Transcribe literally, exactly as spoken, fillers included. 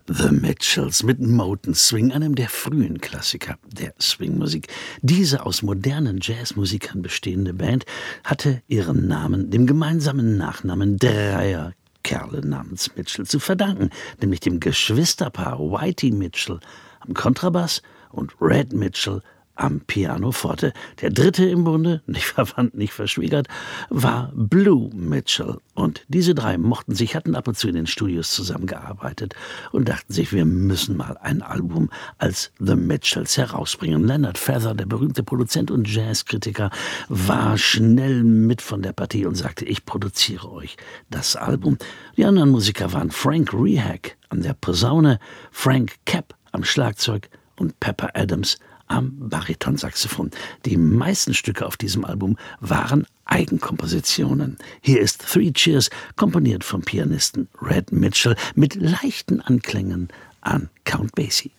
The Mitchells mit Motown Swing, einem der frühen Klassiker der Swingmusik. Diese aus modernen Jazzmusikern bestehende Band hatte ihren Namen dem gemeinsamen Nachnamen dreier Kerle namens Mitchell zu verdanken, nämlich dem Geschwisterpaar Whitey Mitchell am Kontrabass und Red Mitchell am Pianoforte. Der dritte im Bunde, nicht verwandt, nicht verschwiegert, war Blue Mitchell. Und diese drei mochten sich, hatten ab und zu in den Studios zusammengearbeitet und dachten sich, wir müssen mal ein Album als The Mitchells herausbringen. Leonard Feather, der berühmte Produzent und Jazzkritiker, war schnell mit von der Partie und sagte, ich produziere euch das Album. Die anderen Musiker waren Frank Rehack an der Posaune, Frank Capp am Schlagzeug und Pepper Adams am Baritonsaxophon. Die meisten Stücke auf diesem Album waren Eigenkompositionen. Hier ist Three Cheers, komponiert vom Pianisten Red Mitchell mit leichten Anklängen an Count Basie.